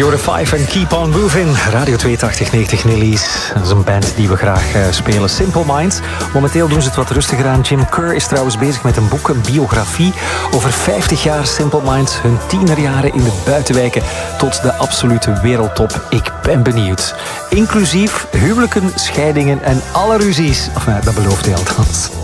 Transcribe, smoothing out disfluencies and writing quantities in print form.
You're the Five en Keep on Moving. Radio 8290 Nillies. Dat is een band die we graag spelen. Simple Minds. Momenteel doen ze het wat rustiger aan. Jim Kerr is trouwens bezig met een boek, een biografie over 50 jaar Simple Minds. Hun tienerjaren in de buitenwijken tot de absolute wereldtop. Ik ben benieuwd. Inclusief huwelijken, scheidingen en alle ruzies. Of dat belooft hij althans.